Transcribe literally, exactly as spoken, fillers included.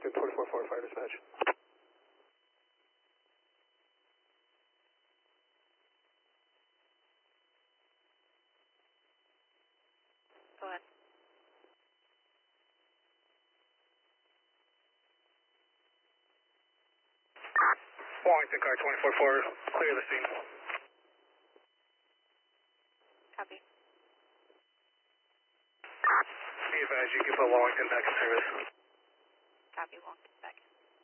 Wellington twenty-four four fire dispatch. Go ahead. Wellington car twenty-four four, clear the scene. Copy. Be advised you can put Wellington back in service. Copy, Wellington back.